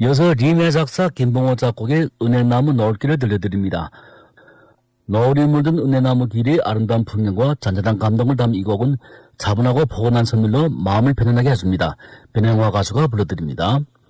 이어서 리메 작사 김봉호 작곡의 은혜나무 노을길을 들려드립니다. 노을이 물든 은혜나무 길이 아름다운 풍경과 잔잔한 감동을 담은 이 곡은 차분하고 포근한 선율로 마음을 편안하게 해줍니다. 변형화 가수가 불러드립니다.